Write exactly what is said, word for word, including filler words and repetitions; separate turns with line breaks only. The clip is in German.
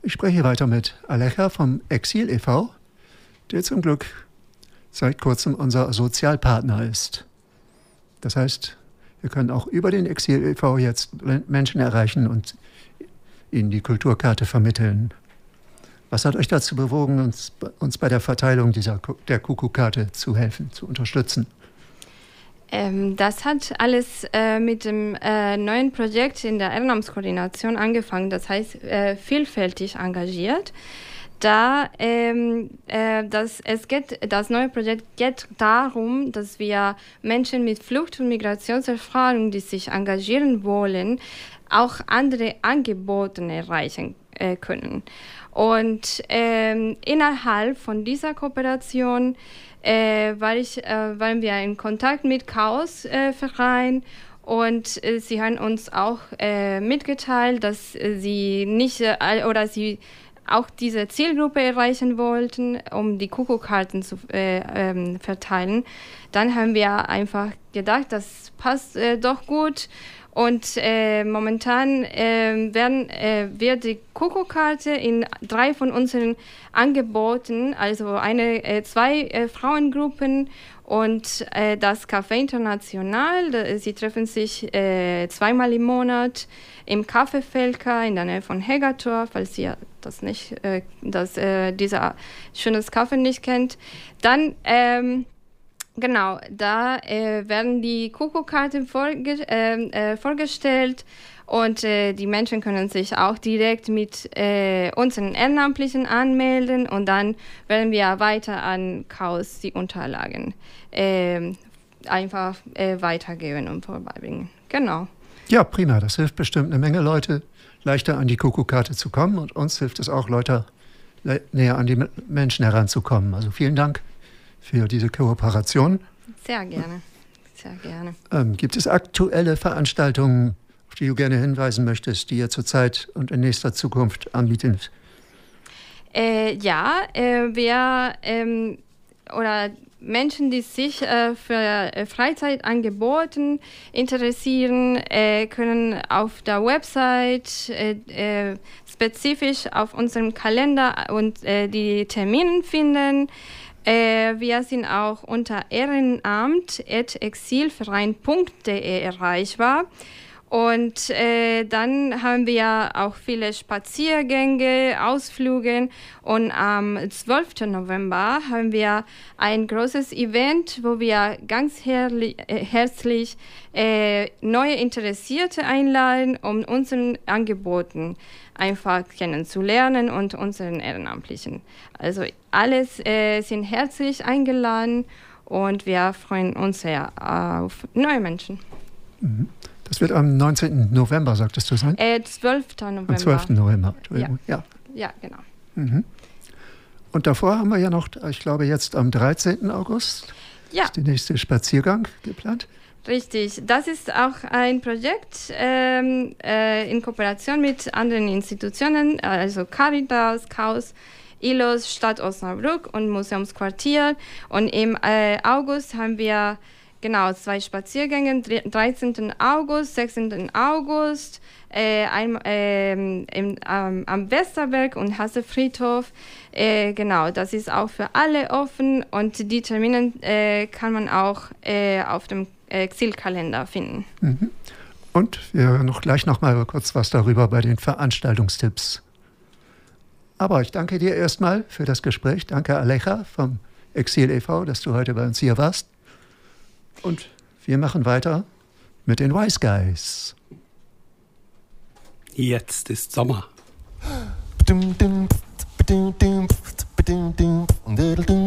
Ich spreche weiter mit Alecha vom Exil e V, der zum Glück seit kurzem unser Sozialpartner ist. Das heißt, wir können auch über den Exil e V jetzt Menschen erreichen und ihnen die Kulturkarte vermitteln. Was hat euch dazu bewogen, uns, uns bei der Verteilung dieser, der Kuckuck-Karte zu helfen, zu unterstützen?
Ähm, das hat alles äh, mit dem äh, neuen Projekt in der Ehrenamtskoordination angefangen, das heißt äh, vielfältig engagiert. Da ähm, äh, das, es geht, das neue Projekt geht darum, dass wir Menschen mit Flucht- und Migrationserfahrung, die sich engagieren wollen, auch andere Angebote erreichen äh, können. Und ähm, innerhalb von dieser Kooperation äh, war ich, äh, waren wir in Kontakt mit Chaos-Verein äh, und äh, sie haben uns auch äh, mitgeteilt, dass äh, sie nicht äh, oder sie auch diese Zielgruppe erreichen wollten, um die Kuckuck-Karten zu äh, ähm, verteilen. Dann haben wir einfach gedacht, das passt äh, doch gut. Und äh, momentan äh, werden, äh, wird die Kuckuck-Karte in drei von unseren Angeboten, also eine, äh, zwei äh, Frauengruppen und äh, das Café International. Da, sie treffen sich äh, zweimal im Monat im Café Felka in der Nähe von Hegertor, falls ihr das nicht, äh, das, äh, dieser schönes Café nicht kennt. Dann ähm, Genau, da äh, werden die Kuckuck-Karten vorge- äh, äh, vorgestellt und äh, die Menschen können sich auch direkt mit äh, unseren Ehrenamtlichen anmelden und dann werden wir weiter an Chaos die Unterlagen äh, einfach äh, weitergeben und vorbeibringen. Genau.
Ja, prima. Das hilft bestimmt eine Menge Leute, leichter an die Kuckuck-Karte zu kommen und uns hilft es auch, Leute le- näher an die Menschen heranzukommen. Also vielen Dank für diese Kooperation.
Sehr gerne, sehr gerne.
Ähm, gibt es aktuelle Veranstaltungen, auf die du gerne hinweisen möchtest, die ihr zurzeit und in nächster Zukunft anbieten?
Äh, ja, äh, wir ähm, oder Menschen, die sich äh, für äh, Freizeitangebote interessieren, äh, können auf der Website äh, äh, spezifisch auf unserem Kalender und äh, die Termine finden. Äh, wir sind auch unter ehrenamt at exilverein punkt de erreichbar. Und äh, dann haben wir auch viele Spaziergänge, Ausflüge. Und am zwölften November haben wir ein großes Event, wo wir ganz herli- äh, herzlich äh, neue Interessierte einladen, um unseren Angeboten einfach kennenzulernen und unseren Ehrenamtlichen. Also alles äh, sind herzlich eingeladen und wir freuen uns sehr auf neue Menschen.
Mhm. Das wird am neunzehnten November, sagtest du sein?
Äh, zwölften November.
Am zwölften November, Entschuldigung.
Ja,
ja.
ja genau.
Mhm. Und davor haben wir ja noch, ich glaube jetzt am dreizehnten August,
ja.
ist der nächste Spaziergang geplant.
Richtig, das ist auch ein Projekt ähm, äh, in Kooperation mit anderen Institutionen, also Caritas, Chaos, I L O S, Stadt Osnabrück und Museumsquartier. Und im äh, August haben wir genau zwei Spaziergänge, dreizehnten August, sechzehnten August, äh, ein, äh, im, ähm, am Westerberg und Hassefriedhof. Äh, genau, das ist auch für alle offen und die Termine äh, kann man auch äh, auf dem Exilkalender finden.
Mhm. Und wir hören noch gleich noch mal kurz was darüber bei den Veranstaltungstipps. Aber ich danke dir erstmal für das Gespräch. Danke Alecha vom Exil e V, dass du heute bei uns hier warst. Und wir machen weiter mit den Wise Guys.
Jetzt ist Sommer.
Dum, dum, dum, dum, dum, dum, dum, dum.